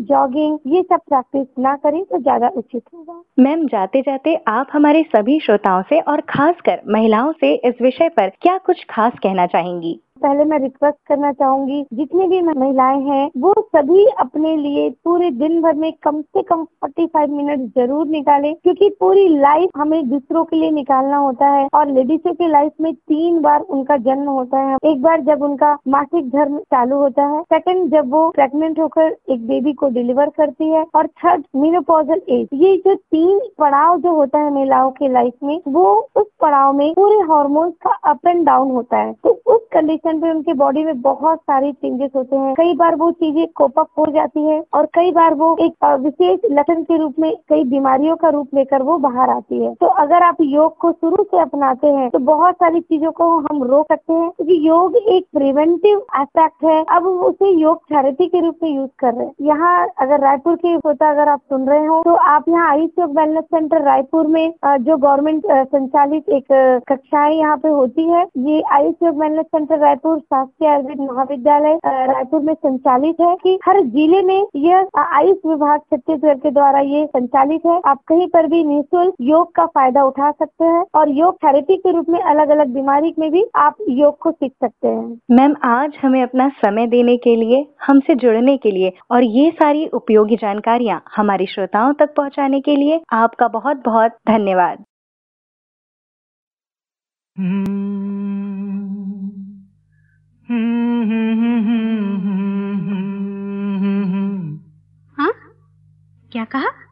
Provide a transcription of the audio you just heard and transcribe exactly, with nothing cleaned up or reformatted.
Jogging, ये सब practice ना करें तो ज्यादा उचित होगा। मैम, जाते जाते आप हमारे सभी श्रोताओं से और खासकर महिलाओं से इस विषय पर क्या कुछ खास कहना चाहेंगी? पहले मैं रिक्वेस्ट करना चाहूंगी, जितनी भी महिलाएं हैं वो सभी अपने लिए पूरे दिन भर में कम से कम पैंतालीस मिनट जरूर निकालें, क्योंकि पूरी लाइफ हमें दूसरों के लिए निकालना होता है। और लेडीजों की लाइफ में तीन बार उनका जन्म होता है। एक बार जब उनका मासिक धर्म चालू होता है, सेकंड जब वो प्रेग्नेंट होकर एक बेबी को डिलीवर करती है, और थर्ड मेनोपॉजल एज। ये जो तीन पड़ाव जो होता है महिलाओं की लाइफ में, वो उस पड़ाव में पूरे हार्मोन्स का अप एंड डाउन होता है। तो उस कंडीशन पे उनके बॉडी में बहुत सारी चेंजेस होते हैं। कई बार वो चीजें कोप अप हो जाती है और कई बार वो एक विशेष लक्षण के रूप में कई बीमारियों का रूप लेकर वो बाहर आती है। तो अगर आप योग को शुरू से अपनाते हैं तो बहुत सारी चीजों को हम रोक सकते हैं, क्योंकि योग एक प्रिवेंटिव एस्पेक्ट है। अब उसे योग थेरेपी के रूप में यूज कर रहे हैं। यहाँ अगर रायपुर के होता अगर आप सुन रहे हो तो आप यहाँ आयुष योग वेलनेस सेंटर रायपुर में जो गवर्नमेंट संचालित एक कक्षाएं यहाँ पे होती है, ये आयुष योग वेलनेस सेंटर रायपुर शासकीय आयुर्वेद महाविद्यालय रायपुर में संचालित है कि हर जिले में यह आयुष विभाग छत्तीसगढ़ के द्वारा ये संचालित है। आप कहीं पर भी निःशुल्क योग का फायदा उठा सकते हैं और योग थेरेपी के रूप में अलग अलग बीमारी में भी आप योग को सीख सकते हैं। मैम, आज हमें अपना समय देने के लिए, हमसे जुड़ने के लिए और ये सारी उपयोगी जानकारियाँ हमारे श्रोताओं तक पहुँचाने के लिए आपका बहुत बहुत धन्यवाद। हाँ? क्या कहा?